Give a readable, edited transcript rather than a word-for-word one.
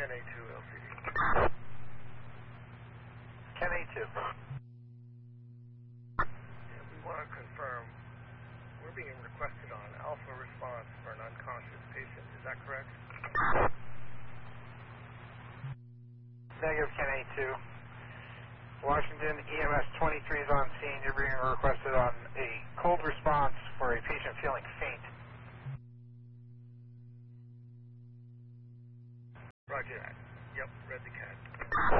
Ken A2 LCD. Ken A2. Yeah, we want to confirm, we're being requested on alpha response for an unconscious patient. Is that correct? Negative, Ken A2. Washington, EMS 23 is on scene. You're being requested on a cold response for a patient feeling faint. Roger that. Yep, read the CAD.